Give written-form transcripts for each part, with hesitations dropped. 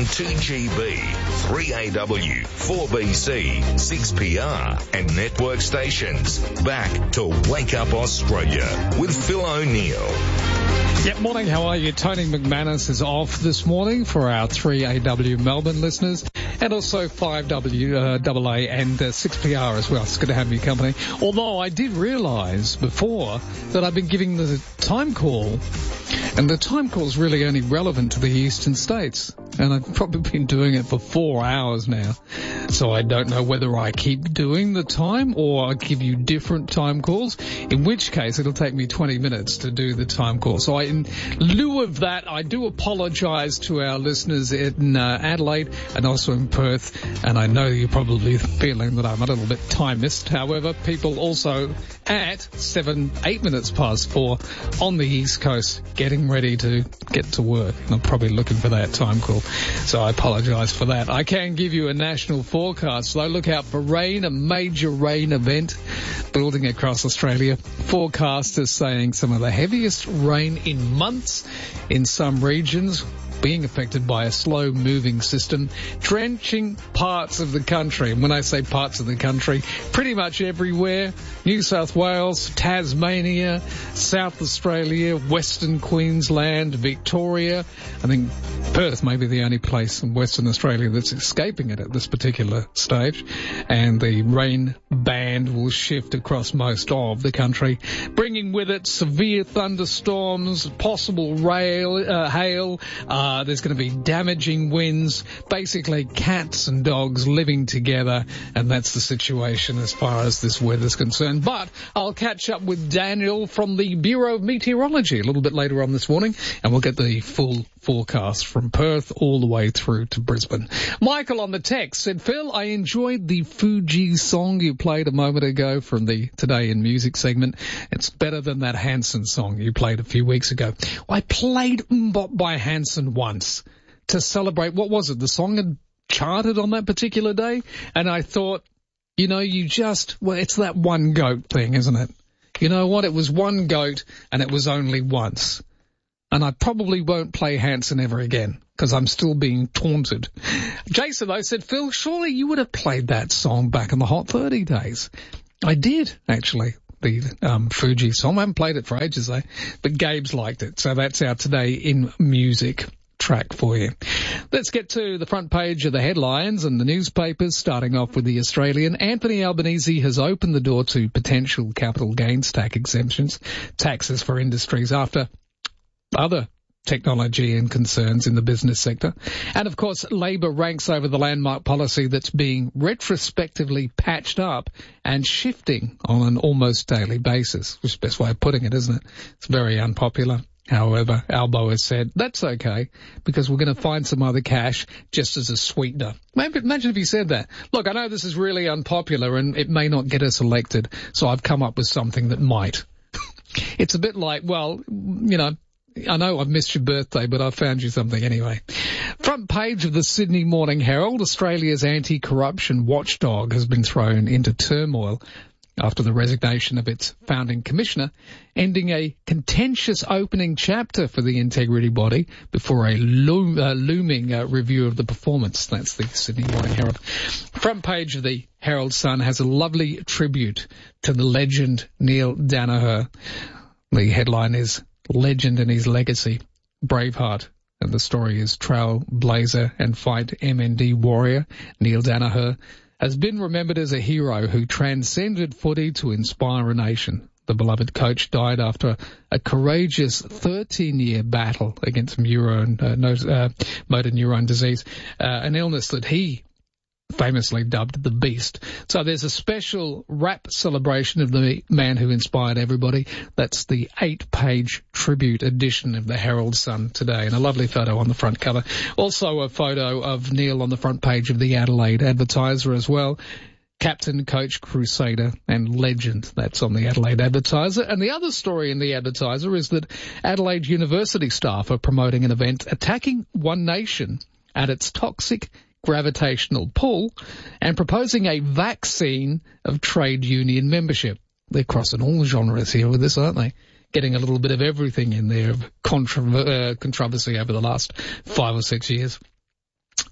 2GB, 3AW, 4BC, 6PR and network stations. Back to Wake Up Australia with Phil O'Neill. Yep, morning, how are you? Tony McManus is off this morning for our 3AW Melbourne listeners and also 5WAA and 6PR as well. It's good to have you company. Although I did realise before that I've been giving the time call, and the time call is really only relevant to the eastern states. And I've probably been doing it for 4 hours now. So I don't know whether I keep doing the time or I give you different time calls, in which case it'll take me 20 minutes to do the time call. So in lieu of that, I do apologise to our listeners in Adelaide and also in Perth. And I know you're probably feeling that I'm a little bit time missed. However, people also at 8 minutes past 4 on the East Coast getting ready to get to work. And I'm probably looking for that time call. So I apologise for that. I can give you a national forecast, though. Look out for rain, a major rain event building across Australia. Forecasters saying some of the heaviest rain in months in some regions, being affected by a slow-moving system, drenching parts of the country. And when I say parts of the country, pretty much everywhere. New South Wales, Tasmania, South Australia, Western Queensland, Victoria. I think Perth may be the only place in Western Australia that's escaping it at this particular stage. And the rain band will shift across most of the country, bringing with it severe thunderstorms, possible hail. There's going to be damaging winds, basically cats and dogs living together, and that's the situation as far as this weather's concerned. But I'll catch up with Daniel from the Bureau of Meteorology a little bit later on this morning, and we'll get the full forecast from Perth all the way through to Brisbane. Michael on the text said, Phil, I enjoyed the Fuji song you played a moment ago from the Today in Music segment. It's better than that Hanson song you played a few weeks ago. I played Mbop by Hanson once to celebrate, what was it? The song had charted on that particular day, and I thought, it's that one goat thing, isn't it? You know what? It was one goat, and it was only once. And I probably won't play Hanson ever again, because I'm still being taunted. Jason, though, said, Phil, surely you would have played that song back in the Hot 30 days. I did, actually. The Fuji song. I haven't played it for ages, though. But Gabe's liked it. So that's our Today in Music track for you. Let's get to the front page of the headlines and the newspapers, starting off with The Australian. Anthony Albanese has opened the door to potential capital gains tax exemptions, taxes for industries after other technology and concerns in the business sector. And of course, Labor ranks over the landmark policy that's being retrospectively patched up and shifting on an almost daily basis, which is the best way of putting it, isn't it? It's very unpopular. However, Albo has said, that's okay, because we're going to find some other cash just as a sweetener. Imagine if he said that. Look, I know this is really unpopular and it may not get us elected, so I've come up with something that might. It's a bit like, well, I know I've missed your birthday, but I found you something anyway. Front page of the Sydney Morning Herald, Australia's anti-corruption watchdog has been thrown into turmoil after the resignation of its founding commissioner, ending a contentious opening chapter for the integrity body before a looming review of the performance. That's the Sydney Morning Herald. Front page of the Herald Sun has a lovely tribute to the legend Neil Danaher. The headline is Legend and His Legacy, Braveheart. And the story is Trailblazer and Fight MND warrior Neil Danaher has been remembered as a hero who transcended footy to inspire a nation. The beloved coach died after a courageous 13-year battle against motor neurone disease, an illness that he famously dubbed the Beast. So there's a special rap celebration of the man who inspired everybody. That's the 8-page tribute edition of the Herald Sun today, and a lovely photo on the front cover. Also a photo of Neil on the front page of the Adelaide Advertiser as well. Captain, coach, crusader, and legend. That's on the Adelaide Advertiser. And the other story in the Advertiser is that Adelaide University staff are promoting an event attacking One Nation at its toxic gravitational pull and proposing a vaccine of trade union membership. They're crossing all genres here with this, aren't they? Getting a little bit of everything in there of controversy over the last 5 or 6 years.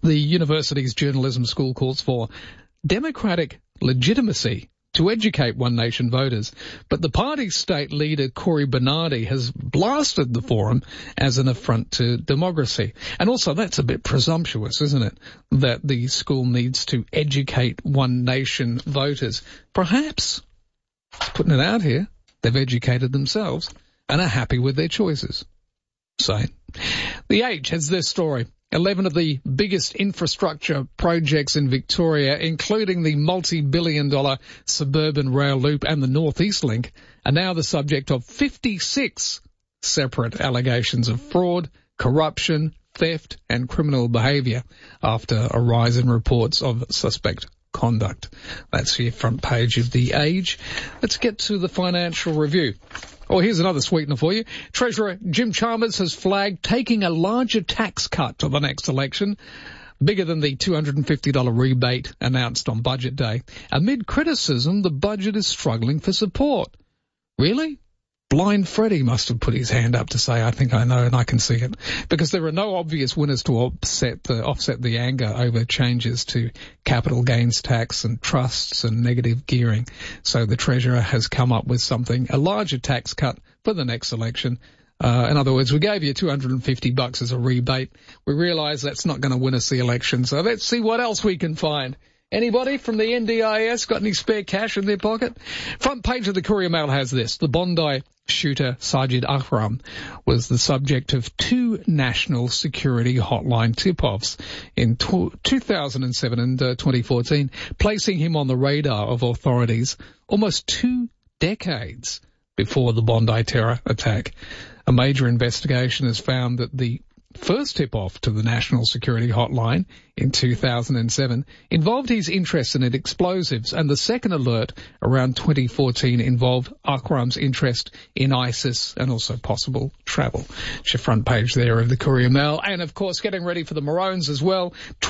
The university's journalism school calls for democratic legitimacy to educate One Nation voters. But the party's state leader, Cory Bernardi, has blasted the forum as an affront to democracy. And also, that's a bit presumptuous, isn't it? That the school needs to educate One Nation voters. Perhaps, putting it out here, they've educated themselves and are happy with their choices. So, The Age has this story. 11 of the biggest infrastructure projects in Victoria, including the multi-billion-dollar suburban rail loop and the North East Link, are now the subject of 56 separate allegations of fraud, corruption, theft and criminal behaviour after a rise in reports of suspect conduct. That's the front page of The Age. Let's get to the financial review. Oh, here's another sweetener for you. Treasurer Jim Chalmers has flagged taking a larger tax cut to the next election, bigger than the $250 rebate announced on Budget Day. Amid criticism, the budget is struggling for support. Really? Blind Freddie must have put his hand up to say, I think I know and I can see it. Because there are no obvious winners to offset the anger over changes to capital gains tax and trusts and negative gearing. So the Treasurer has come up with something, a larger tax cut for the next election. In other words, we gave you $250 as a rebate. We realise that's not going to win us the election. So let's see what else we can find. Anybody from the NDIS got any spare cash in their pocket? Front page of the Courier Mail has this. The Bondi shooter Sajid Akram was the subject of 2 national security hotline tip-offs in 2007 and 2014, placing him on the radar of authorities almost 2 decades before the Bondi terror attack. A major investigation has found that the first tip-off to the National Security Hotline in 2007 involved his interest in explosives, and the second alert around 2014 involved Akram's interest in ISIS and also possible travel. It's your front page there of the Courier Mail. And, of course, getting ready for the Maroons as well.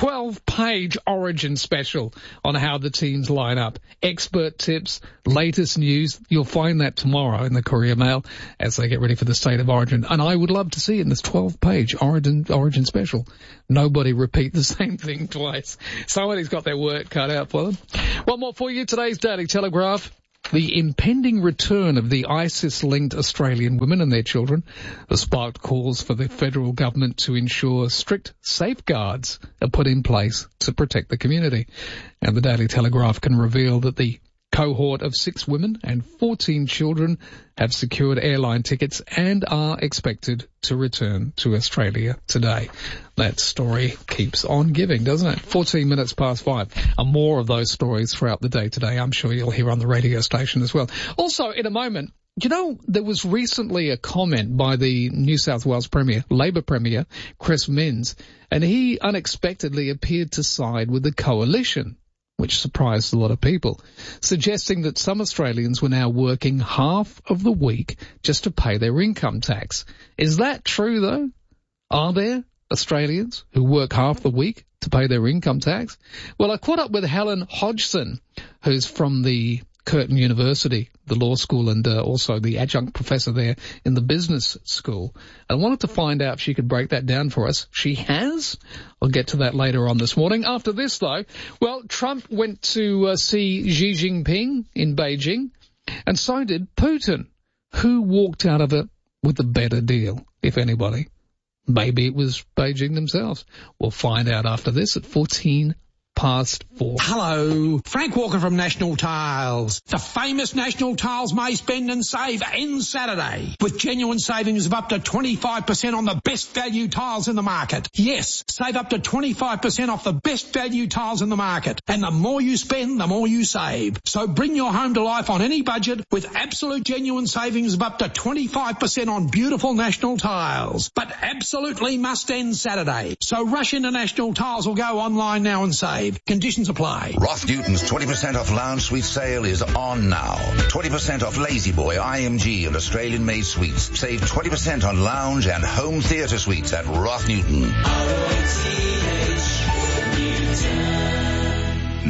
12-page Origin special on how the teams line up. Expert tips, latest news. You'll find that tomorrow in the Courier Mail as they get ready for the State of Origin. And I would love to see it in this 12-page Origin special. Nobody repeat the same thing twice. Somebody's got their work cut out for them. One more for you. Today's Daily Telegraph. The impending return of the ISIS-linked Australian women and their children has sparked calls for the federal government to ensure strict safeguards are put in place to protect the community. And the Daily Telegraph can reveal that the cohort of 6 women and 14 children have secured airline tickets and are expected to return to Australia today. That story keeps on giving, doesn't it? 14 minutes past 5. And more of those stories throughout the day today. I'm sure you'll hear on the radio station as well. Also, in a moment, you know, there was recently a comment by the New South Wales Premier, Labor Premier, Chris Minns, and he unexpectedly appeared to side with the coalition, which surprised a lot of people, suggesting that some Australians were now working half of the week just to pay their income tax. Is that true, though? Are there Australians who work half the week to pay their income tax? Well, I caught up with Helen Hodgson, who's from the Curtin University, the law school, and also the adjunct professor there in the business school. I wanted to find out if she could break that down for us. She has. I'll get to that later on this morning. After this, though, well, Trump went to see Xi Jinping in Beijing, and so did Putin. Who walked out of it with a better deal, if anybody? Maybe it was Beijing themselves. We'll find out after this at 14 past 4. Hello, Frank Walker from National Tiles. The famous National Tiles May Spend and Save ends Saturday with genuine savings of up to 25% on the best value tiles in the market. Yes, save up to 25% off the best value tiles in the market. And the more you spend, the more you save. So bring your home to life on any budget with absolute genuine savings of up to 25% on beautiful National Tiles. But absolutely must end Saturday. So rush into National Tiles or go online now and save. Conditions apply. Roth Newton's 20% off lounge suite sale is on now. 20% off Lazy Boy, IMG and Australian-made suites. Save 20% on lounge and home theatre suites at Roth Newton.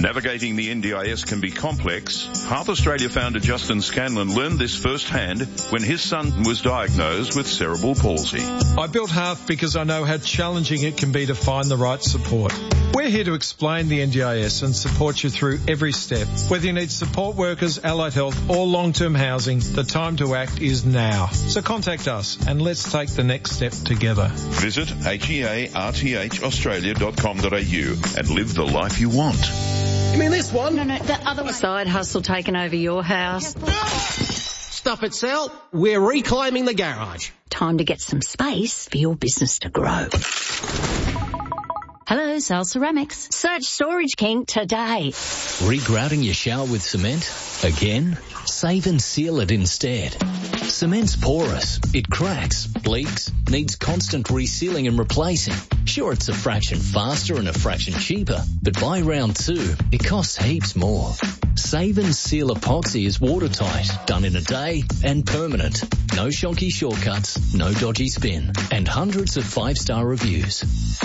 Navigating the NDIS can be complex. Health Australia founder Justin Scanlon learned this firsthand when his son was diagnosed with cerebral palsy. I built Hearth because I know how challenging it can be to find the right support. We're here to explain the NDIS and support you through every step. Whether you need support workers, allied health or long-term housing, the time to act is now. So contact us and let's take the next step together. Visit hearthaustralia.com.au and live the life you want. You mean this one? No, the other one. Side hustle taking over your house. Stuff it, Sal. We're reclaiming the garage. Time to get some space for your business to grow. Hello, Sal Ceramics. Search Storage King today. Regrouting your shower with cement? Again? Save and seal it instead. Cement's porous. It cracks, leaks, needs constant resealing and replacing. Sure, it's a fraction faster and a fraction cheaper, but by round 2, it costs heaps more. Save and Seal epoxy is watertight, done in a day and permanent. No shonky shortcuts, no dodgy spin, and hundreds of 5-star reviews.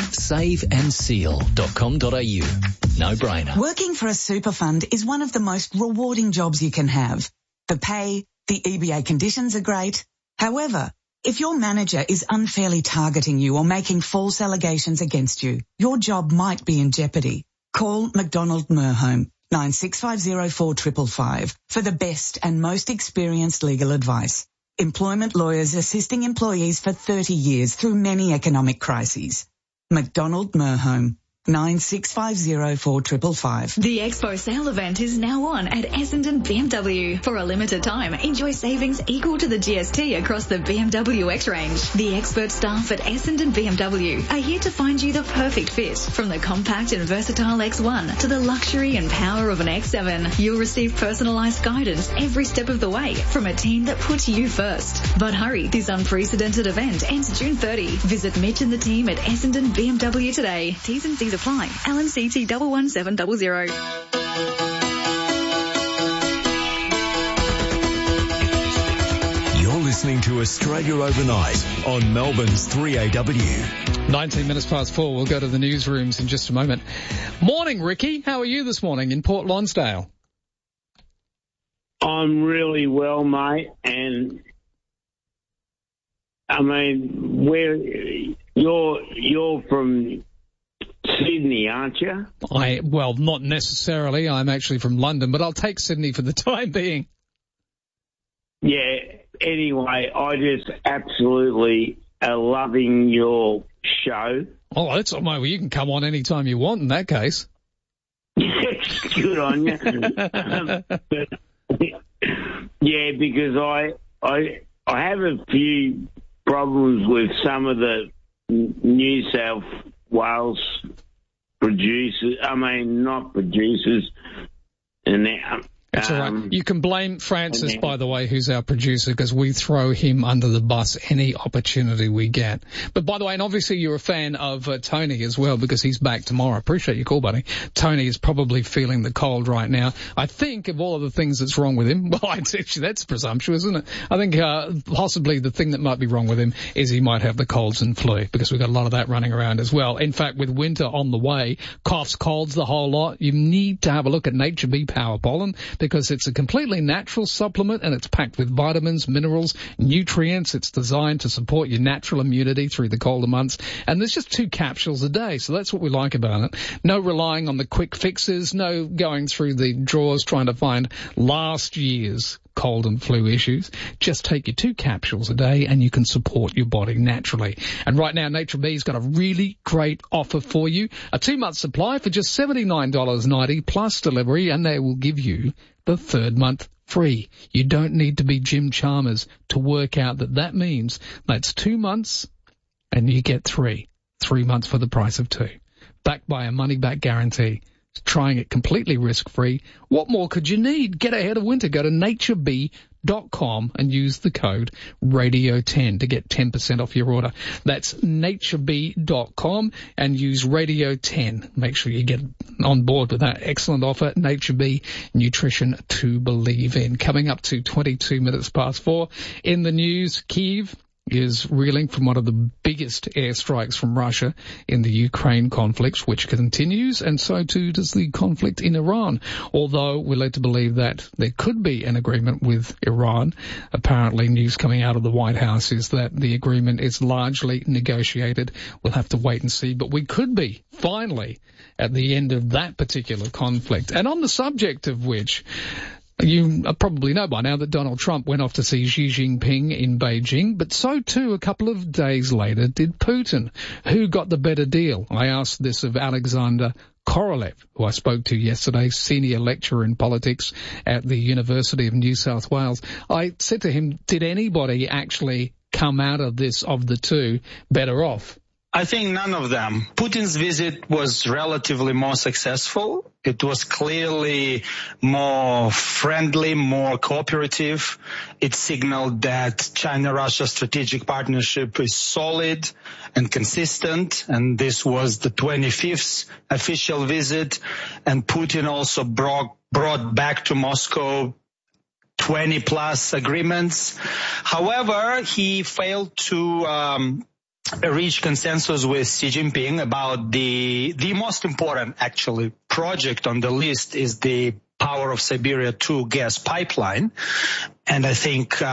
SaveandSeal.com.au. No brainer. Working for a super fund is one of the most rewarding jobs you can have. The pay, the EBA conditions are great. However, if your manager is unfairly targeting you or making false allegations against you, your job might be in jeopardy. Call McDonald Merhome 96504555 for the best and most experienced legal advice. Employment lawyers assisting employees for 30 years through many economic crises. McDonald Merhome 96504555. The Expo sale event is now on at Essendon BMW. For a limited time, enjoy savings equal to the GST across the BMW X range. The expert staff at Essendon BMW are here to find you the perfect fit. From the compact and versatile X1 to the luxury and power of an X7, you'll receive personalised guidance every step of the way from a team that puts you first. But hurry, this unprecedented event ends June 30. Visit Mitch and the team at Essendon BMW today. T's and C's apply. LNCT 11700. You're listening to Australia Overnight on Melbourne's 3AW. 19 minutes past 4. We'll go to the newsrooms in just a moment. Morning, Ricky. How are you this morning in Port Lonsdale? I'm really well, mate. And I mean, you're from Sydney, aren't you? Well, not necessarily. I'm actually from London, but I'll take Sydney for the time being. Yeah. Anyway, I just absolutely are loving your show. Oh, that's all right. Well, you can come on any time you want in that case. Good on you. Yeah, because I have a few problems with some of the New South Wales producers. I mean, not producers. And that's all right. You can blame Francis, by the way, who's our producer, because we throw him under the bus any opportunity we get. But by the way, and obviously you're a fan of Tony as well, because he's back tomorrow. I appreciate your call, buddy. Tony is probably feeling the cold right now. I think of all of the things that's wrong with him, well, actually, that's presumptuous, isn't it? I think possibly the thing that might be wrong with him is he might have the colds and flu, because we've got a lot of that running around as well. In fact, with winter on the way, coughs, colds, the whole lot, you need to have a look at Nature Bee Power Pollen, because it's a completely natural supplement and it's packed with vitamins, minerals, nutrients. It's designed to support your natural immunity through the colder months. And there's just 2 capsules a day, so that's what we like about it. No relying on the quick fixes, no going through the drawers trying to find last year's cold and flu issues. Just take your 2 capsules a day and you can support your body naturally. And right now, Nature Bee's got a really great offer for you. A 2-month supply for just $79.90 plus delivery, and they will give you the 3rd month free. You don't need to be Jim Chalmers to work out that means that's 2 months and you get 3 months for the price of 2. Backed by a money-back guarantee. Trying it completely risk-free. What more could you need? Get ahead of winter. Go to naturebee.com and use the code radio10 to get 10% off your order. That's naturebee.com and use radio10. Make sure you get on board with that excellent offer. Nature Bee, nutrition to believe in. Coming up to 22 minutes past 4 in the news, Kyiv is reeling from one of the biggest airstrikes from Russia in the Ukraine conflict, which continues, and so too does the conflict in Iran, although we're led to believe that there could be an agreement with Iran. Apparently, news coming out of the White House is that the agreement is largely negotiated. We'll have to wait and see, but we could be, finally, at the end of that particular conflict. And on the subject of which, you probably know by now that Donald Trump went off to see Xi Jinping in Beijing, but so too a couple of days later did Putin. Who got the better deal? I asked this of Alexander Korolev, who I spoke to yesterday, senior lecturer in politics at the University of New South Wales. I said to him, did anybody actually come out of this, of the two, better off? I think none of them. Putin's visit was relatively more successful. It was clearly more friendly, more cooperative. It signaled that China-Russia strategic partnership is solid and consistent, and this was the 25th official visit. And Putin also brought back to Moscow 20-plus agreements. However, he failed to reach consensus with Xi Jinping about the most important, actually, project on the list is the Power of Siberia 2 gas pipeline. And I think there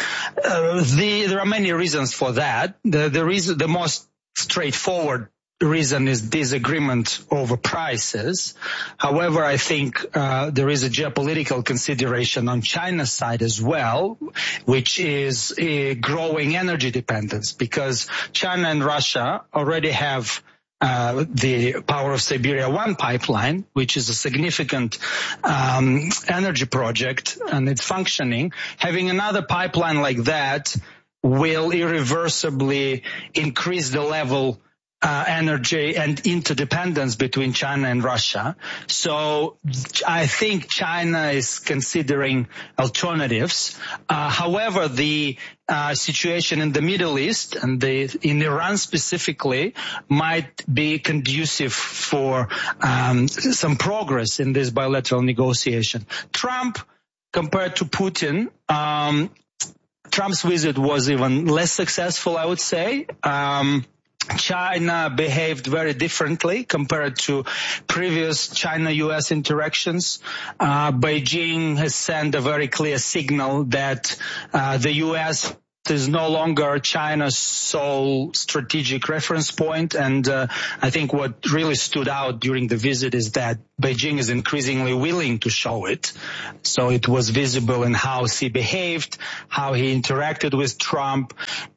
are many reasons for that. The most straightforward reason is disagreement over prices. However, I think there is a geopolitical consideration on China's side as well, which is a growing energy dependence, because China and Russia already have the Power of Siberia 1 pipeline, which is a significant energy project, and it's functioning. Having another pipeline like that will irreversibly increase the level energy and interdependence between China and Russia. So I think China is considering alternatives. However, the situation in the Middle East and in Iran specifically might be conducive for some progress in this bilateral negotiation. Trump, compared to Putin, Trump's visit was even less successful, I would say. China behaved very differently compared to previous China-U.S. interactions. Beijing has sent a very clear signal that the U.S. is no longer China's sole strategic reference point. And I think what really stood out during the visit is that Beijing is increasingly willing to show it. So it was visible in how Xi behaved, how he interacted with Trump.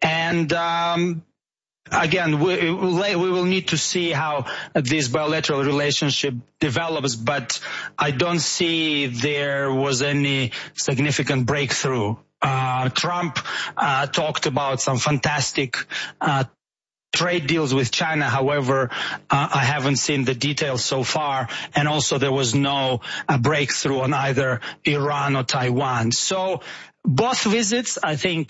And again, we will need to see how this bilateral relationship develops, but I don't see there was any significant breakthrough. Trump talked about some fantastic trade deals with China. However, I haven't seen the details so far, and also there was no breakthrough on either Iran or Taiwan. So both visits, I think,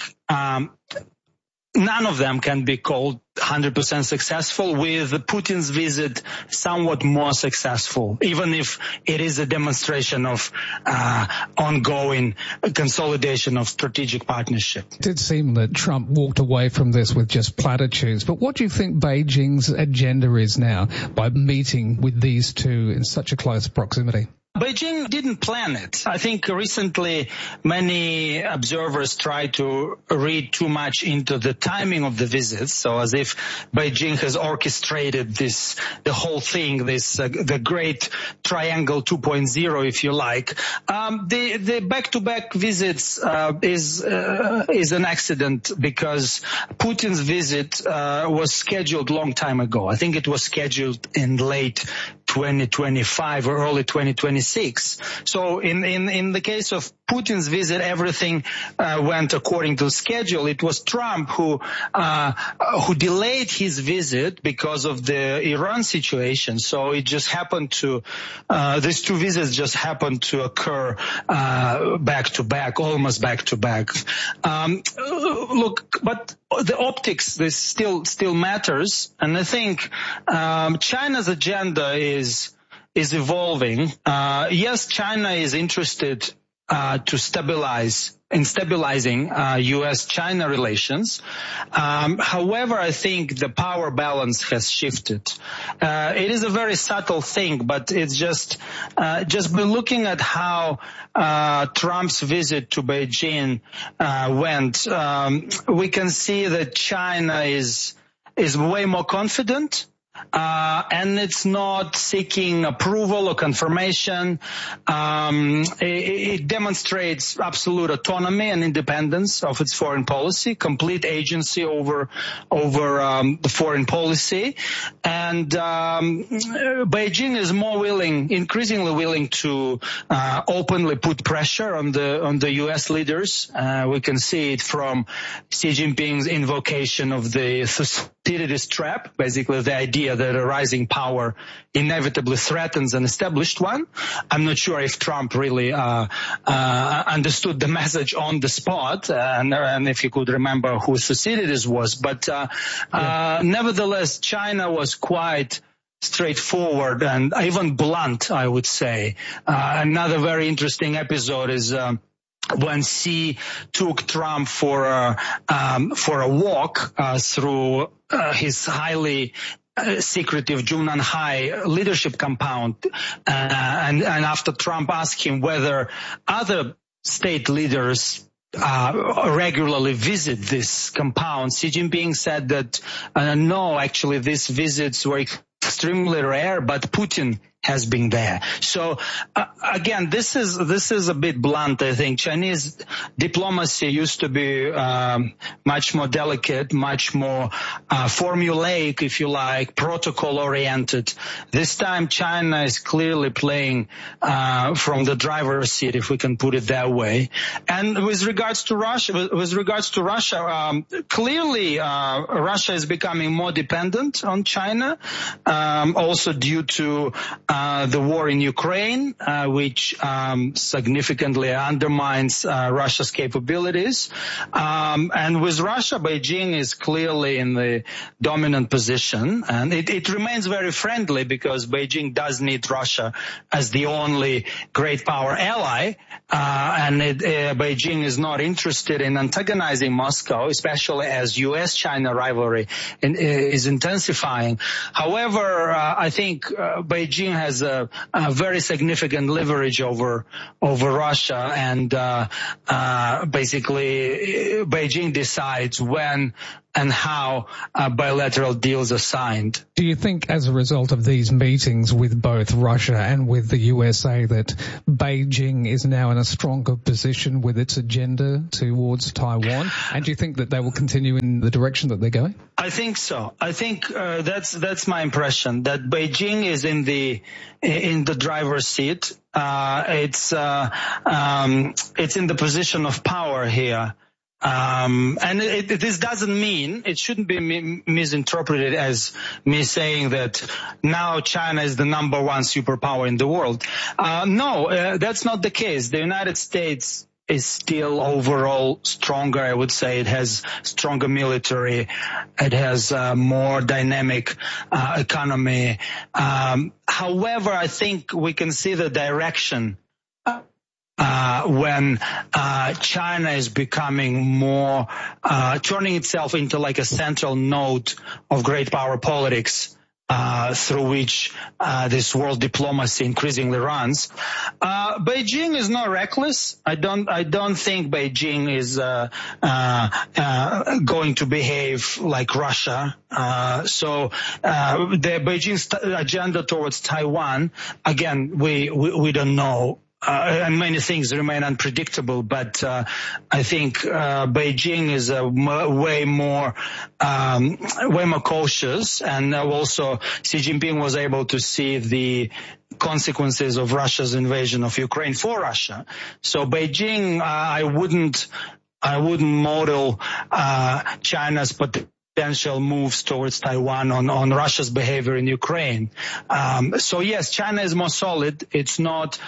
none of them can be called 100% successful, with Putin's visit somewhat more successful, even if it is a demonstration of ongoing consolidation of strategic partnership. It did seem that Trump walked away from this with just platitudes, but what do you think Beijing's agenda is now by meeting with these two in such a close proximity? Beijing didn't plan it. I think recently many observers tried to read too much into the timing of the visits, so as if Beijing has orchestrated the whole thing, the great triangle 2.0, if you like. The back-to-back visits is an accident, because Putin's visit was scheduled long time ago. I think it was scheduled in late 2025 or early 2026. So in the case of Putin's visit, everything went according to schedule. It was Trump who delayed his visit because of the Iran situation. So it just happened to these two visits just happened to occur back to back, almost back to back. Look, but the optics, this still matters, and I think China's agenda is evolving. Yes, China is interested to stabilizing U.S.-China relations. However, I think the power balance has shifted. It is a very subtle thing, but it's just by looking at how Trump's visit to Beijing went, we can see that China is way more confident. And it's not seeking approval or confirmation. It demonstrates absolute autonomy and independence of its foreign policy, complete agency over the foreign policy. And Beijing is increasingly willing to openly put pressure on the U.S. leaders. We can see it from Xi Jinping's invocation of the Thucydides trap, basically the idea that a rising power inevitably threatens an established one. I'm not sure if Trump really understood the message on the spot, and if you could remember who Thucydides was. But nevertheless, China was quite straightforward and even blunt, I would say. Another very interesting episode is when Xi took Trump for a walk through his highly secretive Junanhai leadership compound, and after Trump asked him whether other state leaders regularly visit this compound, Xi Jinping said that no, actually these visits were extremely rare, but Putin has been there. So again, this is a bit blunt, I think. Chinese diplomacy used to be much more delicate, much more formulaic, if you like, protocol-oriented. This time China is clearly playing from the driver's seat, if we can put it that way. And with regards to Russia, clearly Russia is becoming more dependent on China, also due to the war in Ukraine, which significantly undermines Russia's capabilities. And with Russia, Beijing is clearly in the dominant position. And it remains very friendly because Beijing does need Russia as the only great power ally. And Beijing is not interested in antagonizing Moscow, especially as U.S.-China rivalry is intensifying. However, I think Beijing has a very significant leverage over Russia, and basically Beijing decides when and how bilateral deals are signed. Do you think as a result of these meetings with both Russia and with the USA that Beijing is now in a stronger position with its agenda towards Taiwan? And do you think that they will continue in the direction that they're going? I think so. I think that's my impression, that Beijing is in the driver's seat. It's in the position of power here. And this doesn't mean, it shouldn't be misinterpreted as me saying that now China is the number one superpower in the world. No, that's not the case. The United States is still overall stronger, I would say. It has stronger military. It has a more dynamic economy. However, I think we can see the direction when China is becoming more, turning itself into like a central node of great power politics, through which this world diplomacy increasingly runs. Beijing is not reckless. I don't think Beijing is going to behave like Russia. So the Beijing's agenda towards Taiwan, again, we don't know. And many things remain unpredictable, but I think Beijing is way more cautious, and also Xi Jinping was able to see the consequences of Russia's invasion of Ukraine for Russia. So Beijing, I wouldn't model China's potential moves towards Taiwan on Russia's behavior in Ukraine. So yes, China is more solid. It's not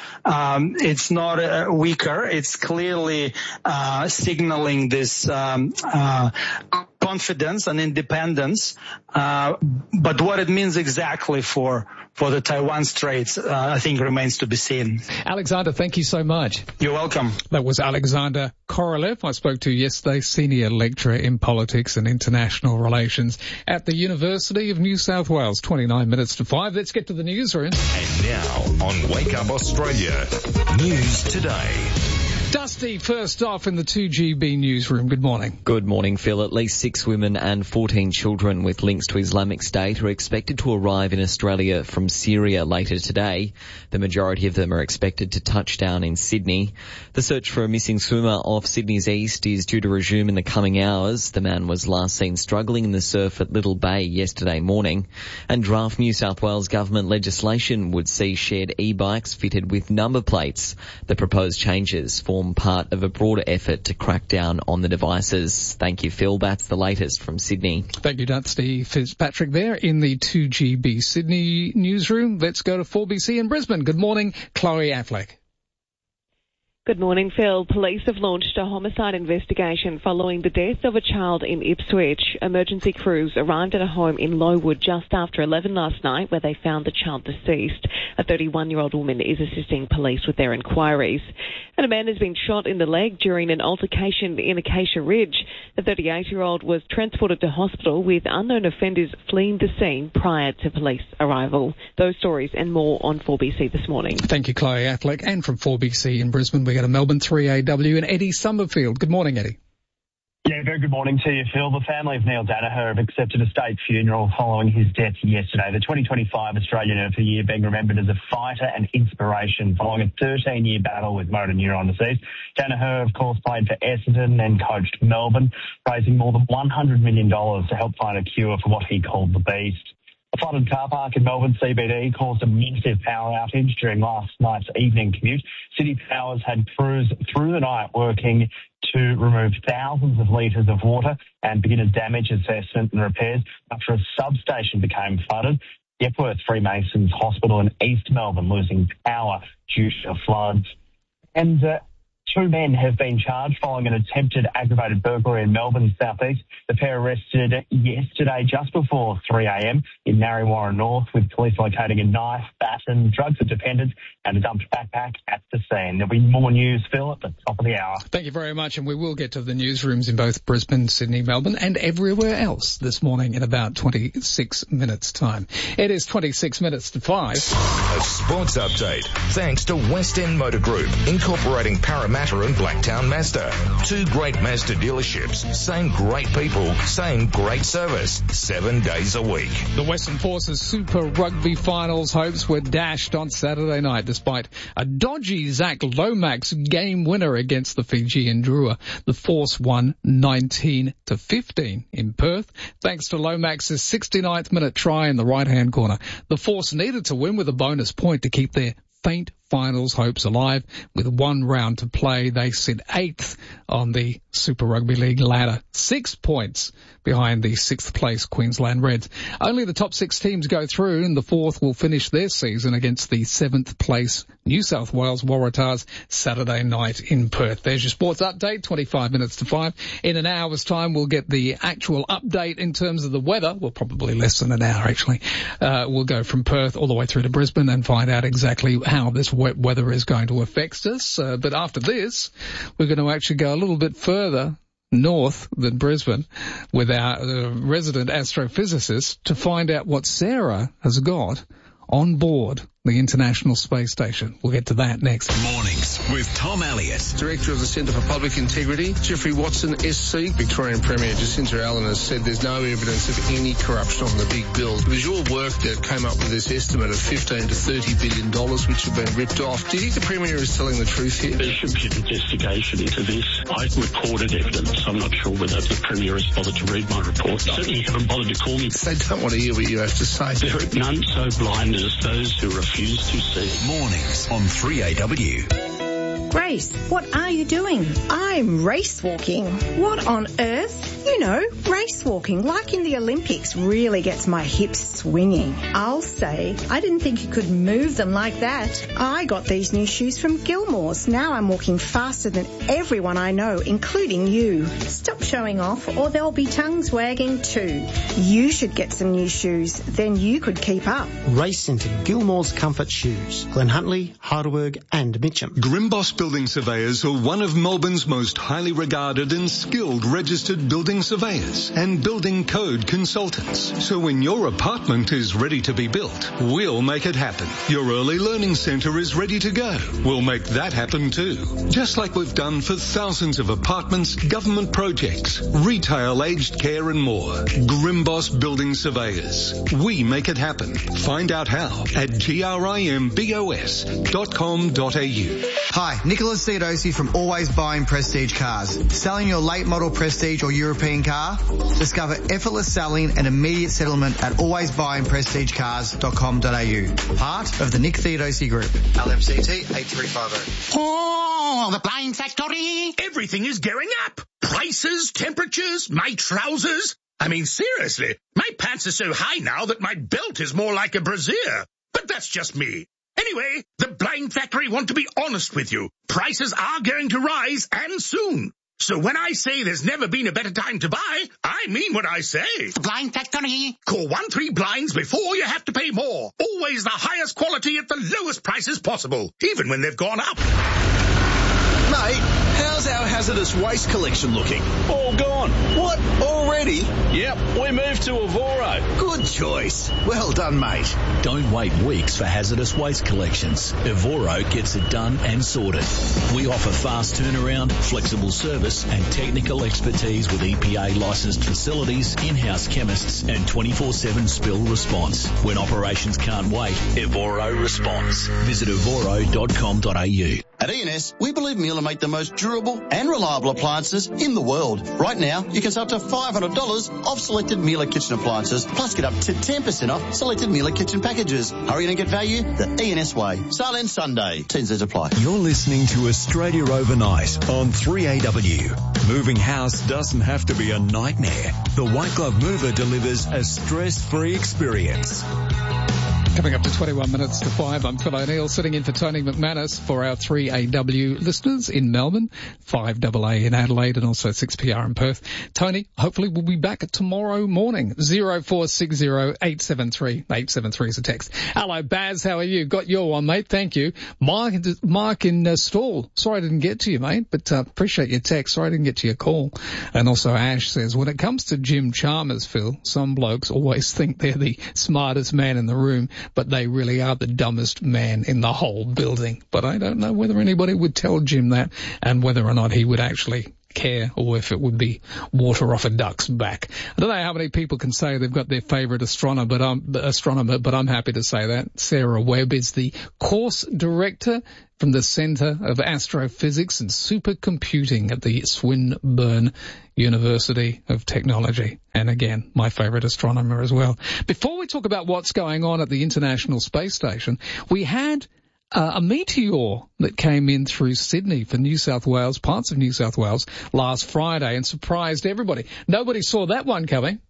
weaker. It's clearly signaling this confidence and independence. But what it means exactly for the Taiwan Straits, I think remains to be seen. Alexander, thank you so much. You're welcome. That was Alexander Korolev. I spoke to yesterday, senior lecturer in politics and international relations at the University of New South Wales. 29 minutes to 5. Let's get to the newsroom. And now on Wake Up Australia, News Today. Dusty, first off in the 2GB newsroom. Good morning. Good morning, Phil. At least 6 women and 14 children with links to Islamic State are expected to arrive in Australia from Syria later today. The majority of them are expected to touch down in Sydney. The search for a missing swimmer off Sydney's east is due to resume in the coming hours. The man was last seen struggling in the surf at Little Bay yesterday morning. And draft New South Wales government legislation would see shared e-bikes fitted with number plates. The proposed changes form part of a broader effort to crack down on the devices. Thank you, Phil. That's the latest from Sydney. Thank you, Dusty Fitzpatrick there in the 2GB Sydney newsroom. Let's go to 4BC in Brisbane. Good morning, Chloe Affleck. Good morning, Phil. Police have launched a homicide investigation following the death of a child in Ipswich. Emergency crews arrived at a home in Lowood just after 11 last night where they found the child deceased. A 31-year-old woman is assisting police with their inquiries. And a man has been shot in the leg during an altercation in Acacia Ridge. The 38-year-old was transported to hospital with unknown offenders fleeing the scene prior to police arrival. Those stories and more on 4BC this morning. Thank you, Chloe Affleck. And from 4BC in Brisbane, we go to Melbourne 3AW and Eddie Summerfield. Good morning, Eddie. Yeah, very good morning to you, Phil. The family of Neil Danaher have accepted a state funeral following his death yesterday. The 2025 Australian of the Year being remembered as a fighter and inspiration following a 13-year battle with motor neuron disease. Danaher, of course, played for Essendon and coached Melbourne, raising more than $100 million to help find a cure for what he called the beast. A flooded car park in Melbourne CBD caused a massive power outage during last night's evening commute. City Powers had crews through the night working to remove thousands of litres of water and begin a damage assessment and repairs after a substation became flooded. The Epworth Freemasons Hospital in East Melbourne losing power due to floods. And 2 men have been charged following an attempted aggravated burglary in Melbourne southeast. The pair arrested yesterday just before 3 a.m. in Narre North, with police locating a knife, baton, drugs of dependence and a dumped backpack at the scene. There'll be more news, Phil, at the top of the hour. Thank you very much, and we will get to the newsrooms in both Brisbane, Sydney, Melbourne and everywhere else this morning in about 26 minutes' time. It is 26 minutes to 5. A sports update thanks to West End Motor Group, incorporating Parramatta and Blacktown Mazda. 2 great Mazda dealerships, same great people, same great service, 7 days a week. The Western Forces Super Rugby Finals hopes were dashed on Saturday night despite a dodgy Zach Lomax game winner against the Fijian Drua. The Force won 19-15 in Perth thanks to Lomax's 69th minute try in the right-hand corner. The Force needed to win with a bonus point to keep their faint finals hopes alive. With 1 round to play, they sit 8th on the Super Rugby League ladder, 6 points behind the 6th place Queensland Reds. Only the top 6 teams go through, and the 4th will finish their season against the 7th place New South Wales Waratahs Saturday night in Perth. There's your sports update, 25 minutes to 5. In an hour's time, we'll get the actual update in terms of the weather. Well, probably less than an hour, actually. We'll go from Perth all the way through to Brisbane and find out exactly how this wet weather is going to affect us. But after this, we're going to actually go a little bit further north than Brisbane with our resident astrophysicist to find out what Sarah has got on board the International Space Station. We'll get to that next. Mornings with Tom Elliott. Director of the Centre for Public Integrity, Jeffrey Watson, SC. Victorian Premier Jacinta Allen has said there's no evidence of any corruption on the big bill. It was your work that came up with this estimate of $15 to $30 billion, which have been ripped off. Do you think the Premier is telling the truth here? There should be an investigation into this. I recorded evidence. I'm not sure whether the Premier has bothered to read my report. Certainly haven't bothered to call me. They don't want to hear what you have to say. There are none so blind as those who refuse to see. Mornings on 3AW. Grace, what are you doing? I'm race walking. What on earth? You You know, race walking, like in the Olympics, really gets my hips swinging. I'll say, I didn't think you could move them like that. I got these new shoes from Gilmore's. Now I'm walking faster than everyone I know, including you. Stop showing off or there'll be tongues wagging too. You should get some new shoes, then you could keep up. Race into Gilmore's Comfort Shoes. Glen Huntly, Heidelberg and Mitcham. Grimboss Building Surveyors are one of Melbourne's most highly regarded and skilled registered building surveyors and building code consultants. So when your apartment is ready to be built, we'll make it happen. Your early learning centre is ready to go. We'll make that happen too. Just like we've done for thousands of apartments, government projects, retail, aged care and more. Grimboss Building Surveyors. We make it happen. Find out how at grimbos.com.au. Hi, Nicholas Theodosi from Always Buying Prestige Cars. Selling your late model Prestige or European car? Discover effortless selling and immediate settlement at alwaysbuyingprestigecars.com.au. Part of the Nick Theodosi Group. LMCT 8350. Oh, the Blind Factory! Everything is going up. Prices, temperatures, my trousers. I mean, seriously, my pants are so high now that my belt is more like a brassiere. But that's just me. Anyway, the Blind Factory want to be honest with you. Prices are going to rise, and soon. So when I say there's never been a better time to buy, I mean what I say. The Blind Factory. Call 13 Blinds before you have to pay more. Always the highest quality at the lowest prices possible, even when they've gone up. Mate, how's our hazardous waste collection looking? All gone. What? Already? Yep, we moved to Evoro. Good choice. Well done, mate. Don't wait weeks for hazardous waste collections. Evoro gets it done and sorted. We offer fast turnaround, flexible service and technical expertise with EPA licensed facilities, in-house chemists and 24/7 spill response. When operations can't wait, Evoro responds. Visit evoro.com.au. At E&S, we believe Miele make the most durable and reliable appliances in the world. Right now, you can save up to $500 off selected Miele kitchen appliances, plus get up to 10% off selected Miele kitchen packages. Hurry in and get value the E&S way. Sale ends Sunday. T&Cs apply. You're listening to Australia Overnight on 3AW. Moving house doesn't have to be a nightmare. The White Glove Mover delivers a stress-free experience. Coming up to 21 minutes to 5, I'm Phil O'Neill sitting in for Tony McManus for our 3AW listeners in Melbourne, 5AA in Adelaide and also 6PR in Perth. Tony, hopefully we'll be back tomorrow morning. 0460 873 873 is a text. Hello, Baz, how are you? Got your one, mate. Thank you. Mark in Stall. Sorry I didn't get to you, mate, but appreciate your text. Sorry I didn't get to your call. And also Ash says, when it comes to Jim Chalmers, Phil, some blokes always think they're the smartest man in the room, but they really are the dumbest man in the whole building. But I don't know whether anybody would tell Jim that and whether or not he would actually care or if it would be water off a duck's back. I don't know how many people can say they've got their favourite astronomer, but I'm happy to say that. Sarah Webb is the course director from the Centre of Astrophysics and Supercomputing at the Swinburne University of Technology. And again, my favourite astronomer as well. Before we talk about what's going on at the International Space Station, we had a meteor that came in through Sydney for New South Wales, parts of New South Wales, last Friday and surprised everybody. Nobody saw that one coming.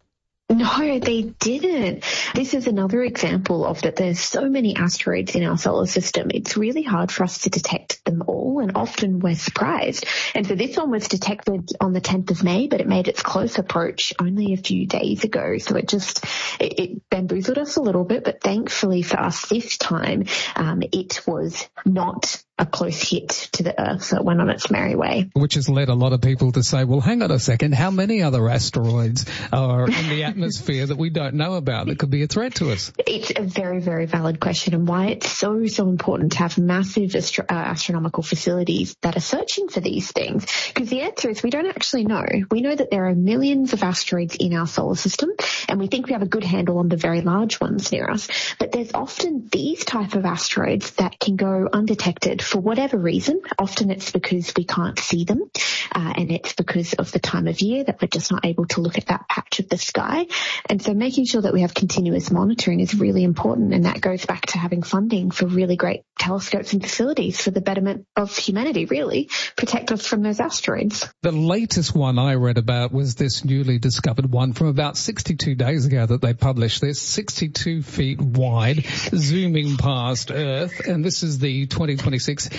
No, they didn't. This is another example of that there's so many asteroids in our solar system. It's really hard for us to detect them all, and often we're surprised. And so this one was detected on the 10th of May, but it made its close approach only a few days ago. So it bamboozled us a little bit, but thankfully for us this time, it was not a close hit to the Earth, so it went on its merry way. Which has led a lot of people to say, well, hang on a second, how many other asteroids are in the atmosphere that we don't know about that could be a threat to us? It's a very, very valid question, and why it's so important to have massive astronomical facilities that are searching for these things. Because the answer is we don't actually know. We know that there are millions of asteroids in our solar system, and we think we have a good handle on the very large ones near us. But there's often these type of asteroids that can go undetected for whatever reason. Often it's because we can't see them, and it's because of the time of year that we're just not able to look at that patch of the sky. And so making sure that we have continuous monitoring is really important, and that goes back to having funding for really great telescopes and facilities for the betterment of humanity, really, protect us from those asteroids. The latest one I read about was this newly discovered one from about 62 days ago that they published this, 62 feet wide, zooming past Earth, and this is the 2026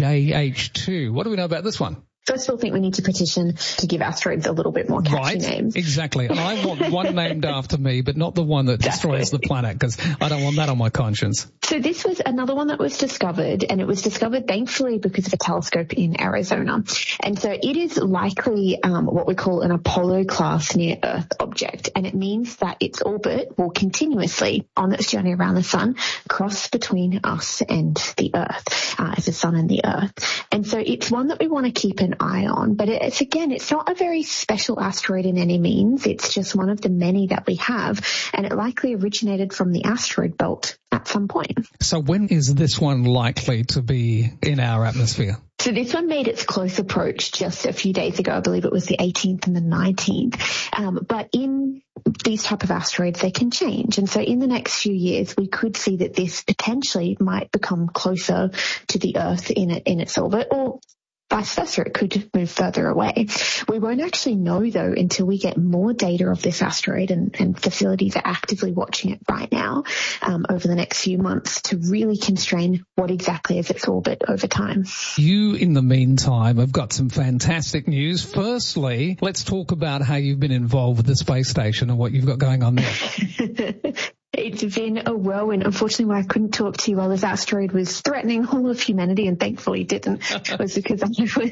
JH2. What do we know about this one? First of all, I think we need to petition to give asteroids a little bit more catchy names. Exactly. And I want one named after me, but not the one that destroys the planet, because I don't want that on my conscience. So this was another one that was discovered, and it was discovered thankfully because of a telescope in Arizona. And so it is likely what we call an Apollo-class near-Earth object, and it means that its orbit will continuously, on its journey around the sun, cross between us and the Earth, the sun and the Earth. And so it's one that we want to keep an eye on, but it's not a very special asteroid in any means. It's just one of the many that we have, and it likely originated from the asteroid belt at some point. So when is this one likely to be in our atmosphere? So this one made its close approach just a few days ago. I believe it was the 18th and the 19th. But in these type of asteroids, they can change. And so in the next few years, we could see that this potentially might become closer to the Earth in its orbit, or vice versa, it could move further away. We won't actually know, though, until we get more data of this asteroid, and facilities are actively watching it right now over the next few months to really constrain what exactly is its orbit over time. You, in the meantime, have got some fantastic news. Firstly, let's talk about how you've been involved with the space station and what you've got going on there. It's been a whirlwind. Unfortunately, why I couldn't talk to you while this asteroid was threatening all of humanity, and thankfully didn't, was because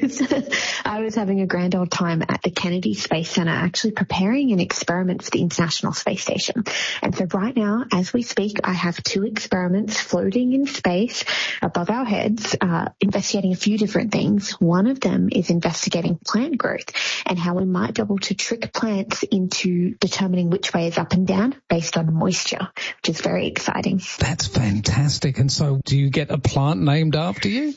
I was having a grand old time at the Kennedy Space Center, actually preparing an experiment for the International Space Station. And so right now, as we speak, I have 2 experiments floating in space above our heads, investigating a few different things. One of them is investigating plant growth and how we might be able to trick plants into determining which way is up and down based on moisture, which is very exciting. That's fantastic. And so do you get a plant named after you?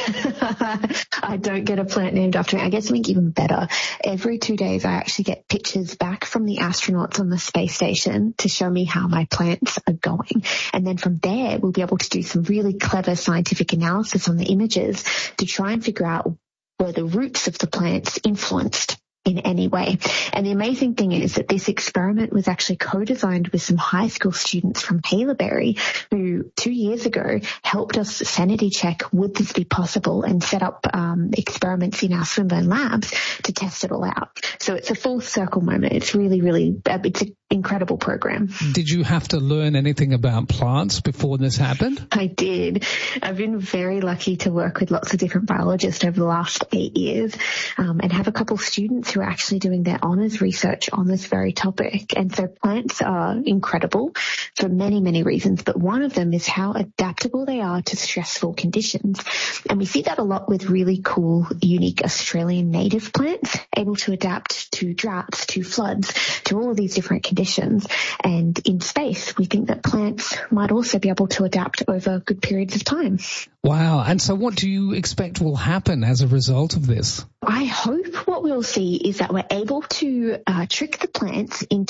I don't get a plant named after me. I get something even better. Every 2 days, I actually get pictures back from the astronauts on the space station to show me how my plants are going. And then from there, we'll be able to do some really clever scientific analysis on the images to try and figure out were the roots of the plants influenced in any way. And the amazing thing is that this experiment was actually co-designed with some high school students from Haileybury who 2 years ago helped us sanity check would this be possible and set up experiments in our Swinburne labs to test it all out. So it's a full circle moment. It's really, really, it's an incredible program. Did you have to learn anything about plants before this happened? I did. I've been very lucky to work with lots of different biologists over the last 8 years and have a couple of students who are actually doing their honours research on this very topic. And so plants are incredible for many, many reasons, but one of them is how adaptable they are to stressful conditions. And we see that a lot with really cool, unique Australian native plants, able to adapt to droughts, to floods, to all of these different conditions. And in space, we think that plants might also be able to adapt over good periods of time. Wow. And so what do you expect will happen as a result of this? I hope what we'll see is that we're able to trick the plants into